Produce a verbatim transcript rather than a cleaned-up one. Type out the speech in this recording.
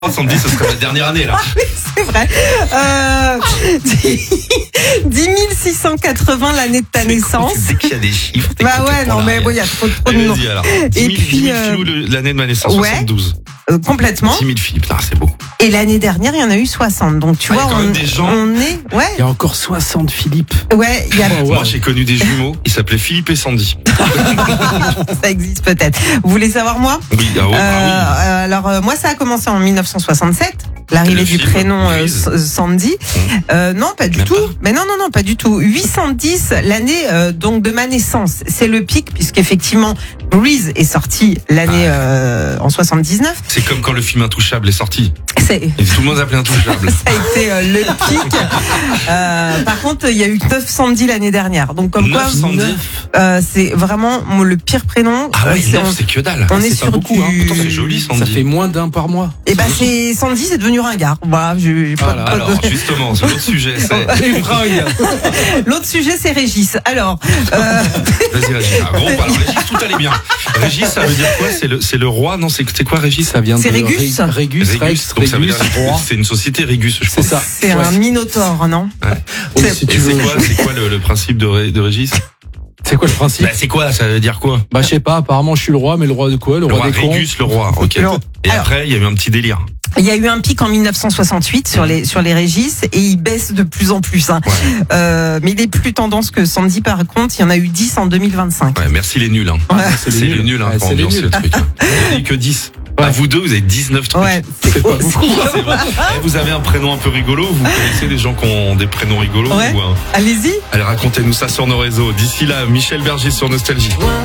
soixante-dix, ce serait la dernière année, là. Ah oui, c'est vrai. Euh, dix mille six cent quatre-vingts, l'année de ta naissance. Dès qu'il y a des chiffres, t'es Bah ouais, non, mais bon, il y a trop, trop de noms. Vas-y, alors. Et dix mille, puis, dix mille euh, filous, le- l'année de ma naissance, ouais. soixante-douze. Euh, complètement. dix mille filles, putain, c'est beaucoup. Et l'année dernière, il y en a eu soixante. Donc, tu Ah, il y a vois, quand on, même des gens. on est, ouais, Il y a encore soixante Philippe. ouais, il y a, Oh, ouais. Moi, j'ai connu des jumeaux, ils s'appelaient Philippe et Sandy. ça existe peut-être. Vous voulez savoir, moi? Oui, ah ouais, Euh, bah euh, alors, euh, moi, ça a commencé en mille neuf cent soixante-sept. L'arrivée Le du film, prénom euh, Breeze. S- Sandy. Euh, non, pas du Même tout. pas. Mais non, non, non, pas du tout. huit cent dix, l'année euh, donc de ma naissance. C'est le pic, puisqu'effectivement, Breeze est sorti l'année euh, en soixante-dix-neuf. oui. C'est comme quand le film Intouchable est sorti. C'est Et tout le monde s'appelait Intouchable. Ça a été euh, le pic. Euh, par contre, il y a eu neuf cent dix l'année dernière. Donc, comme quoi, neuf cent dix. euh, c'est vraiment mon- le pire prénom. Ah Euh, ouais, c'est- neuf, on, c'est que dalle. on est, c'est sur pas beaucoup, du... hein. Pourtant, c'est joli, Sandy. Ça fait moins d'un par mois. Et bah, c'est Sandy, c'est devenu ringard. Voilà, j'ai j'ai pas, Voilà. pas de- Alors, justement, c'est l'autre sujet. c'est- Les fringues. L'autre sujet, c'est Régis. Alors, euh, Vas-y, Régis. Ah, bon, alors, Régis, tout allait bien. Régis, ça veut dire quoi? C'est le, c'est le roi? Non, c'est, c'est quoi, Régis? Ça vient de C'est Régus Ré- Régus, Régus. Rex, Donc, ça veut dire, Régus, roi. c'est une société Régus, je C'est pense. ça. c'est Ouais. un minotaure, non? Oui, c'est- si tu Et c'est veux. quoi, c'est quoi le, le principe de, Ré- de Régis? C'est quoi le principe? Bah, c'est quoi? Ça veut dire quoi? Bah, je sais pas, apparemment, je suis le roi, mais le roi de quoi? Le Le roi roi des cons. Régus, le roi. Ok. Alors- Et après, il y a eu un petit délire. Il y a eu un pic en mille neuf cent soixante-huit sur les sur les Régis et il baisse de plus en plus. Hein. Ouais. Euh, mais il est plus tendance que Sandy par contre. Il y en a eu dix en deux mille vingt-cinq. Ouais, merci les nuls, hein. Ouais. C'est les nuls, hein, Ouais, pour c'est les ambiancer nuls. le truc. hein. Vous avez que dix. Ouais. Ah, vous deux, vous avez dix-neuf trucs. Ouais, c'est C'est pas aussi- beaucoup. C'est vrai. Eh, vous avez un prénom un peu rigolo, vous connaissez des gens qui ont des prénoms rigolos Ouais. ou, euh, Allez-y. Allez, racontez-nous ça sur nos réseaux. D'ici là, Michel Berger sur Nostalgie.